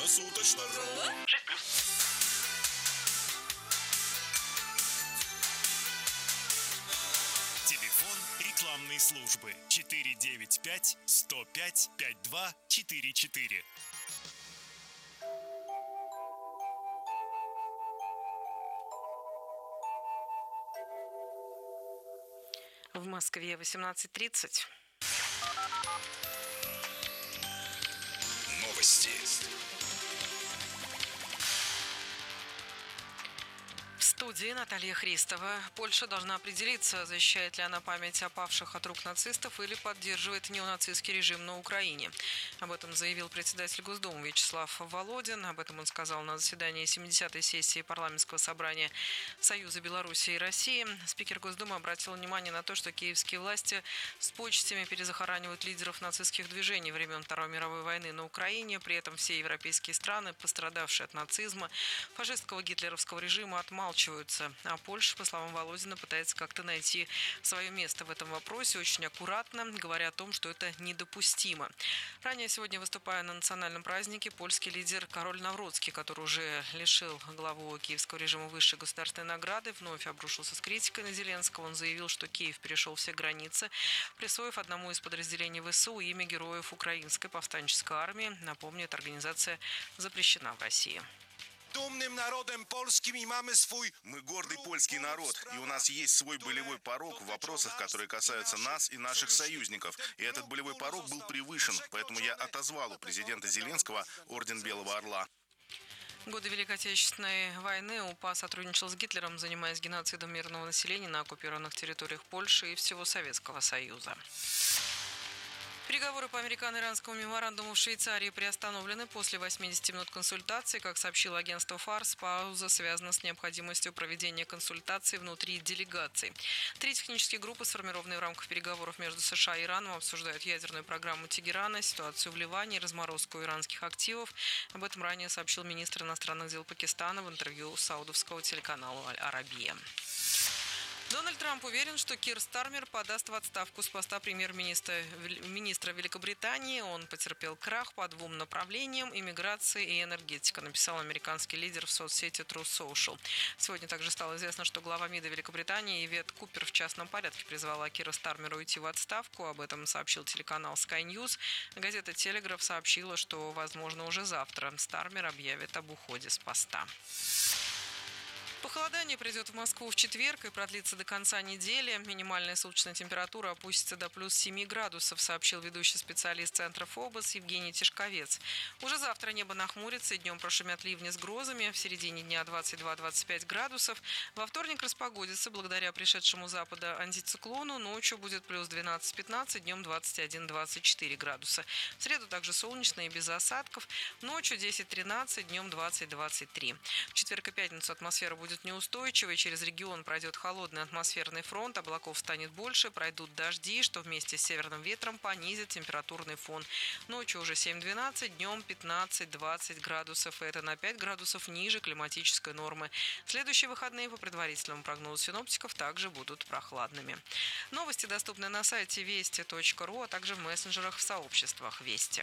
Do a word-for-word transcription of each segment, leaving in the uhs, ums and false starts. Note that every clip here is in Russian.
Круглосуточно.ру. шесть плюс. Телефон рекламной службы четыре девять пять сто пять пять два четыре четыре. В Москве восемнадцать тридцать. Новости. В студии Наталья Христова. Польша должна определиться, защищает ли она память о павших от рук нацистов или поддерживает неонацистский режим на Украине. Об этом заявил председатель Госдумы Вячеслав Володин. Об этом он сказал на заседании семидесятой сессии парламентского собрания Союза Беларуси и России. Спикер Госдумы обратил внимание на то, что киевские власти с почестями перезахоранивают лидеров нацистских движений времен Второй мировой войны на Украине. При этом все европейские страны, пострадавшие от нацизма, фашистского гитлеровского режима, отмалчиваются. А Польша, по словам Володина, пытается как-то найти свое место в этом вопросе очень аккуратно, говоря о том, что это недопустимо. Ранее сегодня, выступая на национальном празднике, польский лидер Кароль Навроцкий, который уже лишил главу киевского режима высшей государственной награды, вновь обрушился с критикой на Зеленского. Он заявил, что Киев перешел все границы, присвоив одному из подразделений ВСУ имя героев Украинской повстанческой армии. Напомню, эта организация запрещена в России. Мы гордый польский народ, и у нас есть свой болевой порог в вопросах, которые касаются нас и наших союзников. И этот болевой порог был превышен, поэтому я отозвал у президента Зеленского орден Белого Орла. В годы Великой Отечественной войны УПА сотрудничал с Гитлером, занимаясь геноцидом мирного населения на оккупированных территориях Польши и всего Советского Союза. Переговоры по американо-иранскому меморандуму в Швейцарии приостановлены после восьмидесяти минут консультаций. Как сообщило агентство ФАРС, пауза связана с необходимостью проведения консультаций внутри делегаций. Три технические группы, сформированные в рамках переговоров между США и Ираном, обсуждают ядерную программу Тегерана, ситуацию в Ливане и разморозку иранских активов. Об этом ранее сообщил министр иностранных дел Пакистана в интервью саудовского телеканала «Аль-Арабия». Дональд Трамп уверен, что Кир Стармер подаст в отставку с поста премьер-министра министра Великобритании. Он потерпел крах по двум направлениям – иммиграция и энергетика, написал американский лидер в соцсети Truth Social. Сегодня также стало известно, что глава МИДа Великобритании Ивет Купер в частном порядке призвала Кира Стармера уйти в отставку. Об этом сообщил телеканал Sky News. Газета «Телеграф» сообщила, что, возможно, уже завтра Стармер объявит об уходе с поста. Похолодание придет в Москву в четверг и продлится до конца недели. Минимальная суточная температура опустится до плюс семи градусов, сообщил ведущий специалист Центра ФОБОС Евгений Тишковец. Уже завтра небо нахмурится и днем прошумят ливни с грозами. В середине дня двадцать два - двадцать пять градусов. Во вторник распогодится благодаря пришедшему с запада антициклону. Ночью будет плюс двенадцать - пятнадцать, днем двадцать один - двадцать четыре градуса. В среду также солнечно и без осадков. Ночью десять - тринадцать, днем двадцать - двадцать три. В четверг и пятницу атмосфера будет неустойчивой. Через регион пройдет холодный атмосферный фронт, облаков станет больше, пройдут дожди, что вместе с северным ветром понизит температурный фон. Ночью уже семь - двенадцать, днем пятнадцать - двадцать градусов. И это на пять градусов ниже климатической нормы. Следующие выходные, по предварительному прогнозу синоптиков, также будут прохладными. Новости доступны на сайте вести точка ру, а также в мессенджерах в сообществах Вести.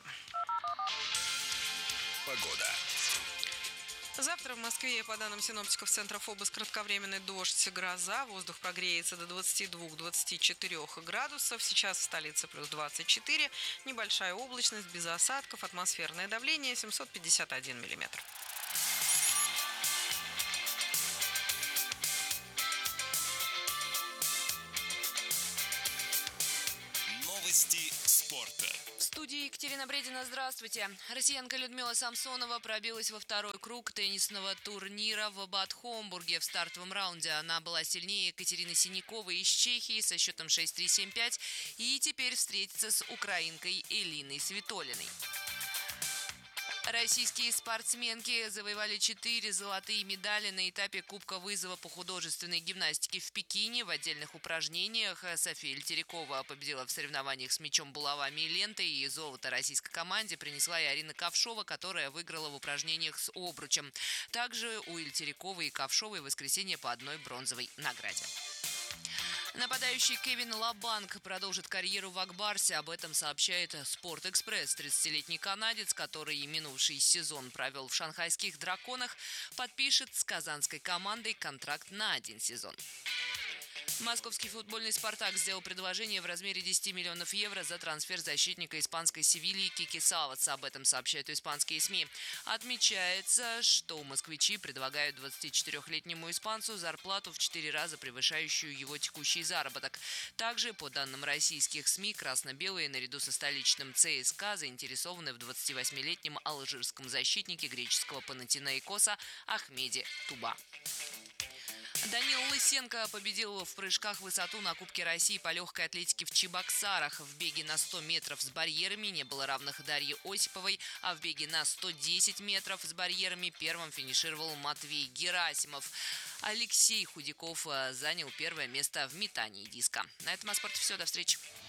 Погода. Завтра в Москве, по данным синоптиков Центра ФОБОС, кратковременный дождь, гроза. Воздух прогреется до двадцати двух - двадцати четырёх градусов. Сейчас в столице плюс двадцать четыре. Небольшая облачность, без осадков. Атмосферное давление семьсот пятьдесят один миллиметр. Новости спорта. В студии Екатерина Бредина. Здравствуйте. Россиянка Людмила Самсонова пробилась во второй круг теннисного турнира в Бад Хомбурге. В стартовом раунде она была сильнее Екатерины Синяковой из Чехии со счетом шесть три - семь пять и теперь встретится с украинкой Элиной Свитолиной. Российские спортсменки завоевали четыре золотые медали на этапе Кубка вызова по художественной гимнастике в Пекине. В отдельных упражнениях София Ильтерикова победила в соревнованиях с мячом, булавами и лентой. И золото российской команде принесла и Арина Ковшова, которая выиграла в упражнениях с обручем. Также у Ильтериковой и Ковшовой в воскресенье по одной бронзовой награде. Нападающий Кевин Лабанк продолжит карьеру в Акбарсе. Об этом сообщает «Спортэкспресс». тридцатилетний канадец, который минувший сезон провел в шанхайских «Драконах», подпишет с казанской командой контракт на один сезон. Московский футбольный «Спартак» сделал предложение в размере десяти миллионов евро за трансфер защитника испанской «Севильи» Кики Саватса. Об этом сообщают испанские СМИ. Отмечается, что москвичи предлагают двадцатичетырёхлетнему испанцу зарплату в четыре раза превышающую его текущий заработок. Также, по данным российских СМИ, красно-белые наряду со столичным ЦСКА заинтересованы в двадцативосьмилетнем алжирском защитнике греческого Панатинаикоса Ахмеде Туба. Данил Лысенко победил в прыжках в высоту на Кубке России по легкой атлетике в Чебоксарах. В беге на сто метров с барьерами не было равных Дарье Осиповой, а в беге на сто десять метров с барьерами первым финишировал Матвей Герасимов. Алексей Худяков занял первое место в метании диска. На этом о спорте все. До встречи.